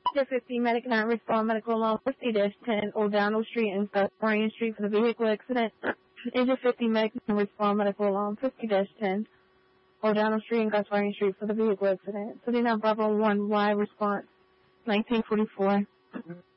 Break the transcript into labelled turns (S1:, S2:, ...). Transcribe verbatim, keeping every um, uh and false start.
S1: Agent fifty, medic nine, respond medical alone, fifty dash ten, O'Donnell Street and South Bryan Street for the vehicle accident. Agent fifty, medic nine, respond medical alone, fifty dash ten, O'Donnell Street and South Bryan Street for the vehicle accident. City now Bravo one, Y response, nineteen forty-four.